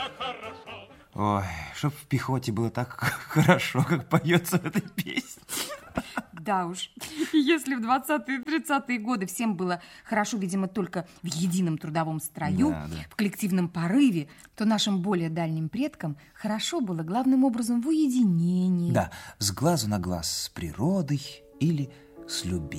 так хорошо. Ой, чтоб в пехоте было так хорошо, как поется в этой песне. Да уж, если в 20-е, 30-е годы всем было хорошо, видимо, только в едином трудовом строю, Да. в коллективном порыве, то нашим более дальним предкам хорошо было главным образом в уединении. Да, с глазу на глаз с природой или с любимым.